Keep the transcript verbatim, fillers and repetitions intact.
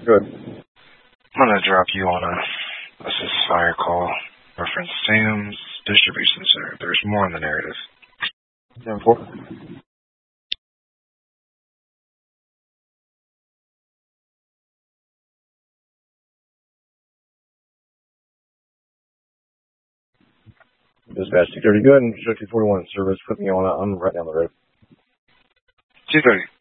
Good. I'm going to drop you on a, this is fire call. Reference Sam's Distribution Center. There's more in the narrative. ten four. Dispatch two thirty, good, and show two forty-one service, put me on, I'm right down the road. two thirty.